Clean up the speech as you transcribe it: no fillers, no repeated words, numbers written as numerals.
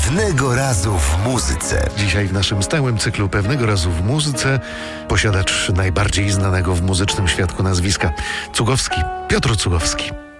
Pewnego razu w muzyce. Dzisiaj w naszym stałym cyklu Pewnego razu w muzyce posiadacz najbardziej znanego w muzycznym świadku nazwiska Cugowski, Piotr Cugowski.